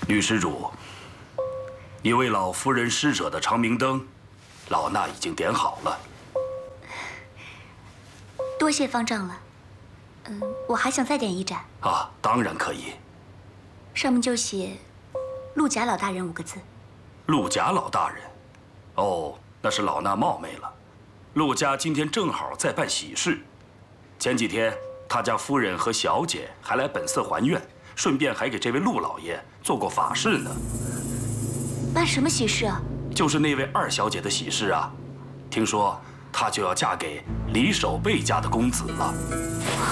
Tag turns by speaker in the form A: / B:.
A: 女施主，你为老夫人施舍的长明灯，老衲已经点好了。
B: 多谢方丈了。我还想再点一盏。
A: 啊，当然可以。
B: 上面就写“陆贾老大人”5个字。
A: 陆贾老大人，哦，那是老衲冒昧了。陆家今天正好在办喜事，前几天他家夫人和小姐还来本寺还愿，顺便还给这位陆老爷做过法事呢。
B: 办什么喜事啊？
A: 就是那位二小姐的喜事啊，听说她就要嫁给李守备家的公子了。